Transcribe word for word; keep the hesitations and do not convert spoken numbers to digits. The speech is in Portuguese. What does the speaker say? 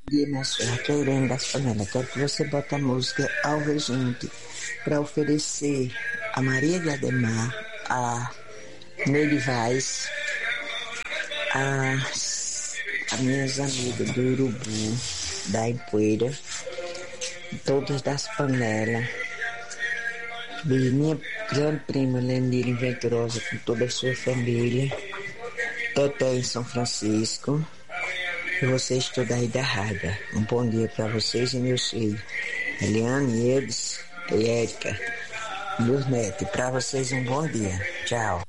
E minha senhora, aqui é a Irene das Panelas. Quero que você bote a música Ao Regente para oferecer a Maria de Ademar, a Neide Vaz, a, a minhas amigas do Urubu, da Empoeira, todas das Panelas, de minha grande prima Lenira Venturosa com toda a sua família, Teté em São Francisco, e vocês todos aí da rádio. Um bom dia para vocês e meus filhos, Eliane, Edes e Érica, meus netos. Para vocês um bom dia. Tchau.